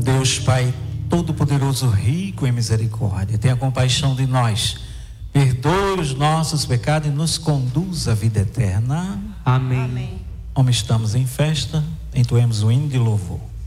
Deus Pai Todo-Poderoso, rico em misericórdia, tenha compaixão de nós, perdoe os nossos pecados e nos conduz à vida eterna. Amém. Como estamos em festa, entoemos o hino de louvor.